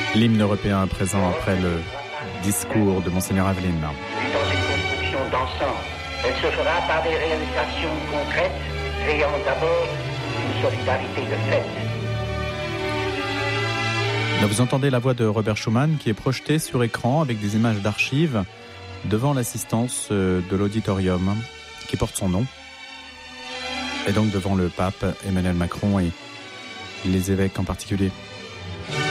L'hymne européen présent après le discours de Monseigneur Aveline. Dans une construction d'ensemble, elle se fera par des réalisations concrètes, créant d'abord une solidarité de fait. Là, vous entendez la voix de Robert Schuman qui est projetée sur écran avec des images d'archives devant l'assistance de l'auditorium qui porte son nom. Et donc devant le pape Emmanuel Macron et les évêques en particulier.